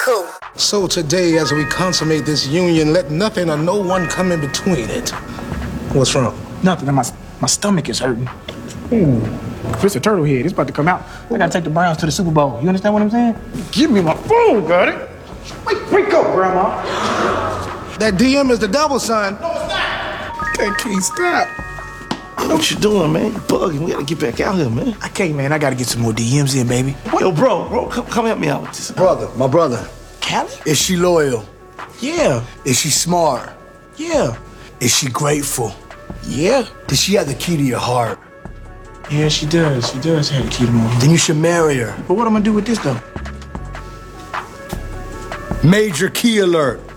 cool. So today, as we consummate this union, let nothing or no one come in between it. What's wrong? Nothing. My stomach is hurting. Professor Turtlehead, it's about to come out. I gotta take the Browns to the Super Bowl. You understand what I'm saying? Give me my phone, got it? Wake up, Grandma. That DM is the devil, son. No, it's not. Can't stop. What you doing, man? You bugging. We gotta get back out here, man. I can't, man. I gotta get some more DMs in, baby. Yo, bro, come help me out with this. My brother. Callie? Is she loyal? Yeah. Is she smart? Yeah. Is she grateful? Yeah. Does she have the key to your heart? Yeah, she does. She does have the key to my heart. Then you should marry her. But what am I gonna do with this, though? Major key alert.